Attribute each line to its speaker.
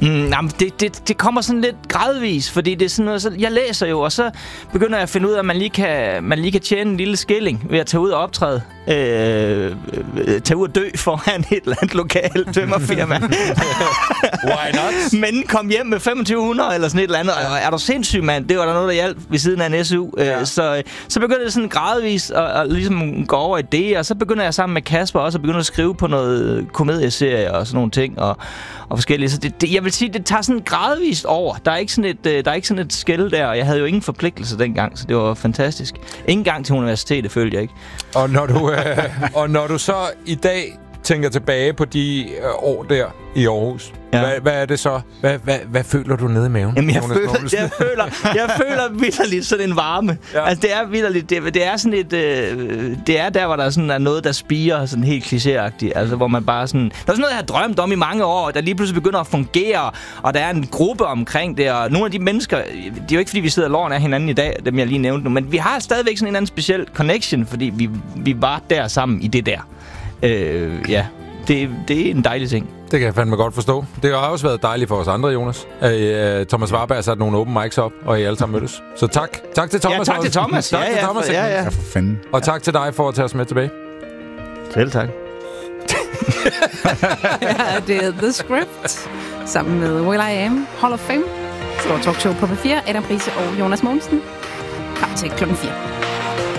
Speaker 1: Jamen, det kommer sådan lidt gradvis, fordi det er sådan noget, så jeg læser jo, og så begynder jeg at finde ud af, at man lige kan tjene en lille skilling ved at tage ud og optræde. Tage ud og dø foran et eller andet lokalt tømmerfirma.
Speaker 2: Why not?
Speaker 1: Men kom hjem med 2500 eller sådan et eller andet. Og er du sindssyg, mand? Det var der noget, der hjalp ved siden af en SU. Så begynder det sådan gradvis at ligesom gå over i det, og så begynder jeg sammen med Kasper også at begynde at skrive på noget komedieserie og sådan nogle ting, og forskellige. Så jeg vil sige, det tager sådan gradvist over. Der er ikke sådan et skel der, og jeg havde jo ingen forpligtelse dengang, så det var fantastisk. Ingen gang til universitetet, følte jeg ikke.
Speaker 2: Og når du så i dag tænker tilbage på de år der i Aarhus, hvad er det så? Hvad føler du nede i maven?
Speaker 1: Jamen, jeg føler vitterligt sådan en varme. Ja. Altså, det er vitterligt. Det er sådan et... det er der, hvor der sådan er noget, der spirer sådan helt klichéagtigt. Altså, hvor man bare sådan... Der er sådan noget, jeg har drømt om i mange år, der lige pludselig begynder at fungere, og der er en gruppe omkring det, og nogle af de mennesker... Det er jo ikke, fordi vi sidder og loven af hinanden i dag, dem jeg lige nævnte nu, men vi har stadigvæk sådan en anden speciel connection, fordi vi var der sammen i det der. Ja, det er en dejlig ting.
Speaker 2: Det kan jeg fandme godt forstå. Det har også været dejligt for os andre, Jonas. Thomas Warberg har sat nogle open mics op, og I alle sammen mødtes. Så tak. Tak til Thomas.
Speaker 1: Ja, tak til Thomas.
Speaker 2: Tak til Thomas.
Speaker 3: Ja, for fanden.
Speaker 2: Og tak til dig for at tage os med tilbage.
Speaker 1: Selv tak.
Speaker 4: Ja, det er The Script sammen med Will I Am, Hall of Fame. Stor talkshow på P4. Adam Prise og Jonas Mogensen. Frem til klokken 4.